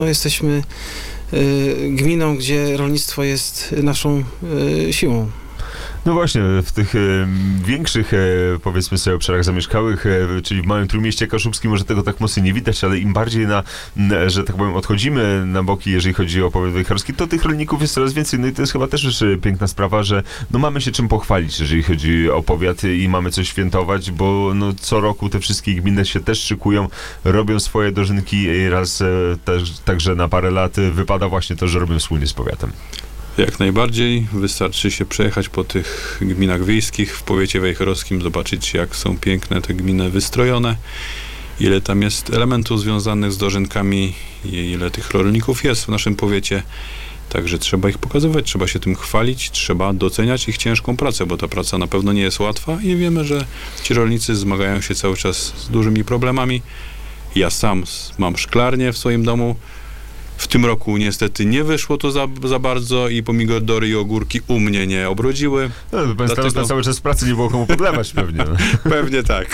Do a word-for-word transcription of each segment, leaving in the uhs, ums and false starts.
No, jesteśmy gminą, gdzie rolnictwo jest naszą siłą. No właśnie, w tych e, większych, e, powiedzmy sobie, obszarach zamieszkałych, e, czyli w małym Trójmieście Kaszubskim, może tego tak mocno nie widać, ale im bardziej na, n, że tak powiem, odchodzimy na boki, jeżeli chodzi o powiat wejherowski, to tych rolników jest coraz więcej. No i to jest chyba też już piękna sprawa, że no mamy się czym pochwalić, jeżeli chodzi o powiat i mamy coś świętować, bo no co roku te wszystkie gminy się też szykują, robią swoje dożynki i raz e, też, także na parę lat wypada właśnie to, że robią wspólnie z powiatem. Jak najbardziej. Wystarczy się przejechać po tych gminach wiejskich w powiecie wejherowskim, zobaczyć, jak są piękne te gminy wystrojone, ile tam jest elementów związanych z dożynkami, ile tych rolników jest w naszym powiecie. Także trzeba ich pokazywać, trzeba się tym chwalić, trzeba doceniać ich ciężką pracę, bo ta praca na pewno nie jest łatwa i wiemy, że ci rolnicy zmagają się cały czas z dużymi problemami. Ja sam mam szklarnię w swoim domu. W tym roku niestety nie wyszło to za, za bardzo i pomidory i ogórki u mnie nie obrodziły. No, dlatego... na cały czas w pracy nie było komu podlewać pewnie. Pewnie tak.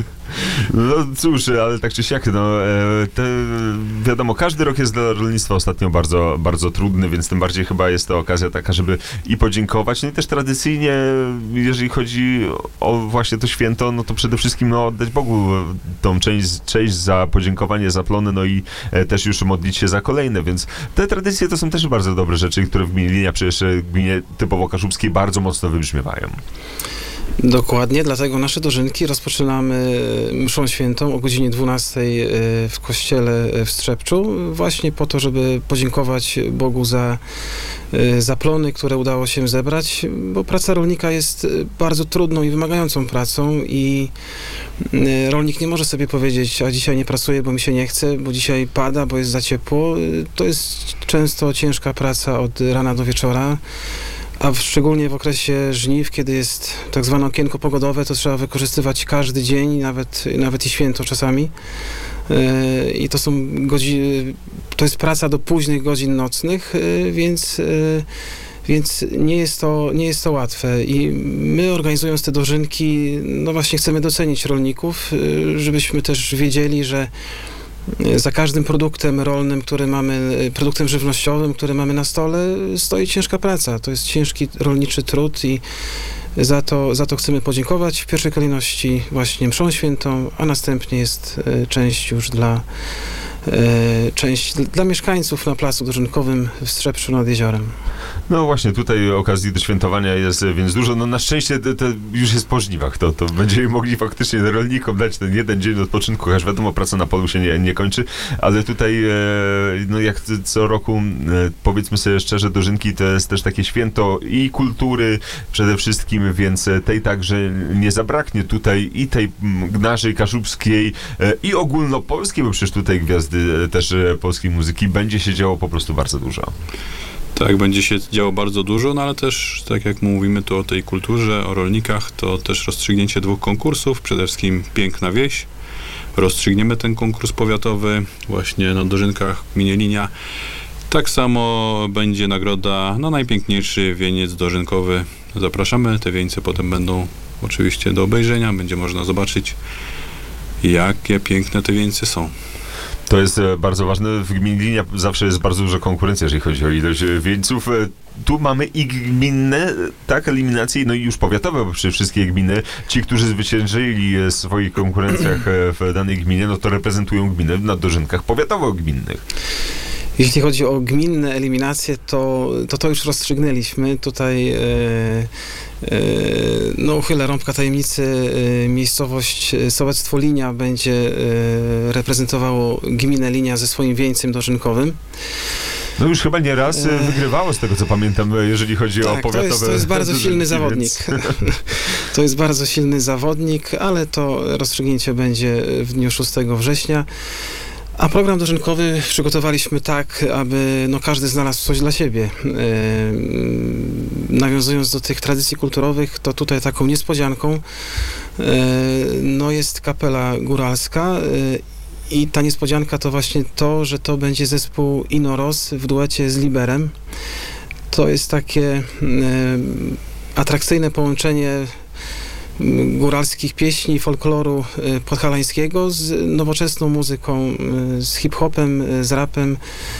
No cóż, ale tak czy siak, no te, wiadomo, każdy rok jest dla rolnictwa ostatnio bardzo, bardzo trudny, więc tym bardziej chyba jest to okazja taka, żeby i podziękować, no i też tradycyjnie, jeżeli chodzi o właśnie to święto, no to przede wszystkim no, oddać Bogu tą część, część za podziękowanie, za plony, no i też już modlić się za kolejne, więc te tradycje to są też bardzo dobre rzeczy, które w gminie Linia, przecież w gminie typowo kaszubskiej bardzo mocno wybrzmiewają. Dokładnie, dlatego nasze dożynki rozpoczynamy mszą świętą o godzinie dwunastej w kościele w Strzepczu, właśnie po to, żeby podziękować Bogu za, za plony, które udało się zebrać, bo praca rolnika jest bardzo trudną i wymagającą pracą i rolnik nie może sobie powiedzieć, a dzisiaj nie pracuję, bo mi się nie chce, bo dzisiaj pada, bo jest za ciepło. To jest często ciężka praca od rana do wieczora. A w, szczególnie w okresie żniw, kiedy jest tak zwane okienko pogodowe, to trzeba wykorzystywać każdy dzień, nawet, nawet i święto czasami. Yy, I to są godziny, to jest praca do późnych godzin nocnych, yy, więc, yy, więc nie jest to, nie jest to łatwe. I my, organizując te dożynki, no właśnie chcemy docenić rolników, yy, żebyśmy też wiedzieli, że za każdym produktem rolnym, który mamy, produktem żywnościowym, który mamy na stole, stoi ciężka praca. To jest ciężki rolniczy trud i za to, za to chcemy podziękować. W pierwszej kolejności właśnie mszą świętą, a następnie jest część już dla, część dla mieszkańców na placu dożynkowym w Strzepczu nad jeziorem. No właśnie, tutaj okazji do świętowania jest więc dużo. No na szczęście to, to już jest po żniwach. To, to będziemy mogli faktycznie rolnikom dać ten jeden dzień odpoczynku, chociaż wiadomo, praca na polu się nie, nie kończy, ale tutaj e, no jak co roku e, powiedzmy sobie szczerze, dożynki to jest też takie święto i kultury przede wszystkim, więc tej także nie zabraknie tutaj i tej naszej kaszubskiej e, i ogólnopolskiej, bo przecież tutaj gwiazdy też e, polskiej muzyki będzie się działo po prostu bardzo dużo. Tak, będzie się działo bardzo dużo, no ale też, tak jak mówimy tu o tej kulturze, o rolnikach, to też rozstrzygnięcie dwóch konkursów, przede wszystkim Piękna Wieś. Rozstrzygniemy ten konkurs powiatowy właśnie na dożynkach w gminie Linia. Tak samo będzie nagroda na najpiękniejszy wieniec dożynkowy. Zapraszamy, te wieńce potem będą oczywiście do obejrzenia, będzie można zobaczyć, jakie piękne te wieńce są. To jest bardzo ważne. W gminie Linia zawsze jest bardzo duża konkurencja, jeżeli chodzi o ilość wieńców. Tu mamy i gminne, tak, eliminacje, no i już powiatowe, bo przy wszystkie gminy, ci, którzy zwyciężyli w swoich konkurencjach w danej gminie, no to reprezentują gminy na dożynkach powiatowo-gminnych. Jeśli chodzi o gminne eliminacje, to to, to już rozstrzygnęliśmy. Tutaj e, e, no uchylę rąbka tajemnicy, e, miejscowość sołectwo Linia będzie e, reprezentowało gminę Linia ze swoim wieńcem dożynkowym. No już chyba nie raz wygrywało, z tego co pamiętam, jeżeli chodzi tak, o powiatowe... To jest, to jest bardzo silny więc... zawodnik. To jest bardzo silny zawodnik, ale to rozstrzygnięcie będzie w dniu szóstego września. A program dożynkowy przygotowaliśmy tak, aby no, każdy znalazł coś dla siebie. Yy, nawiązując do tych tradycji kulturowych, to tutaj taką niespodzianką yy, no, jest kapela góralska yy, i ta niespodzianka to właśnie to, że to będzie zespół Inoros w duecie z Liberem. To jest takie yy, atrakcyjne połączenie góralskich pieśni, folkloru podhalańskiego z nowoczesną muzyką, z hip-hopem, z rapem,